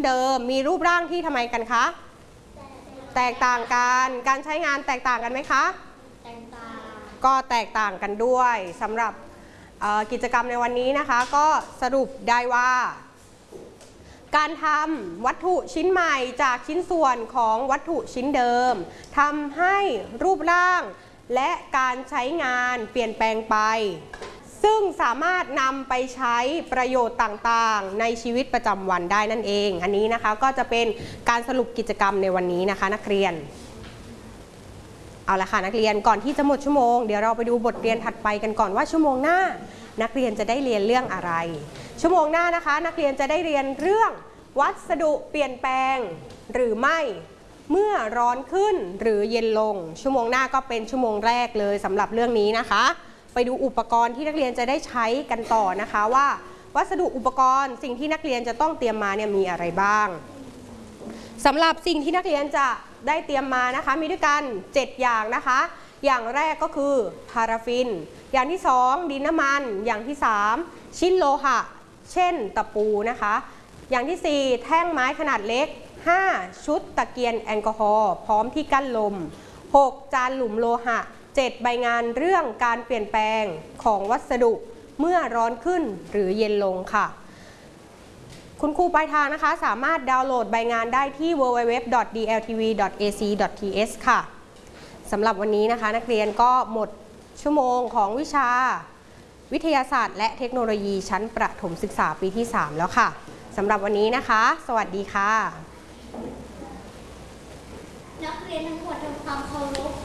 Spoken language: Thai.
เดิมมีรูปร่างที่ทำไมกันคะแตกต่างกันการใช้งานแตกต่างกันไหมคะแตกต่างก็แตกต่างกันด้วยสำหรับกิจกรรมในวันนี้นะคะก็สรุปได้ว่าการทำวัตถุชิ้นใหม่จากชิ้นส่วนของวัตถุชิ้นเดิมทำให้รูปร่างและการใช้งานเปลี่ยนแปลงไปซึ่งสามารถนำไปใช้ประโยชน์ต่างๆในชีวิตประจำวันได้นั่นเองอันนี้นะคะก็จะเป็นการสรุปกิจกรรมในวันนี้นะคะนักเรียนเอาละค่ะนักเรียนก่อนที่จะหมดชั่วโมงเดี๋ยวเราไปดูบทเรียนถัดไปกันก่อนว่าชั่วโมงหน้านักเรียนจะได้เรียนเรื่องอะไรชั่วโมงหน้านะคะนักเรียนจะได้เรียนเรื่องวัสดุเปลี่ยนแปลงหรือไม่เมื่อร้อนขึ้นหรือเย็นลงชั่วโมงหน้าก็เป็นชั่วโมงแรกเลยสำหรับเรื่องนี้นะคะไปดูอุปกรณ์ที่นักเรียนจะได้ใช้กันต่อนะคะว่าวัสดุอุปกรณ์สิ่งที่นักเรียนจะต้องเตรียมมาเนี่ยมีอะไรบ้างสำหรับสิ่งที่นักเรียนจะได้เตรียมมานะคะมีด้วยกัน7อย่างนะคะอย่างแรกก็คือพาราฟินอย่างที่2ดินน้ำมันอย่างที่3ชิ้นโลหะเช่นตะปูนะคะอย่างที่4แท่งไม้ขนาดเล็ก5ชุดตะเกียงแอลกอฮอล์พร้อมที่กั้นลม6จานหลุมโลหะ7ใบงานเรื่องการเปลี่ยนแปลงของวัสดุเมื่อร้อนขึ้นหรือเย็นลงค่ะคุณครูปลายทางนะคะสามารถดาวน์โหลดใบงานได้ที่ www.dltv.ac.th ค่ะสำหรับวันนี้นะคะนักเรียนก็หมดชั่วโมงของวิชาวิทยาศาสตร์และเทคโนโลยีชั้นประถมศึกษาปีที่3แล้วค่ะสำหรับวันนี้นะคะสวัสดีค่ะนักเรียนทั้งหมดทำความเคารพ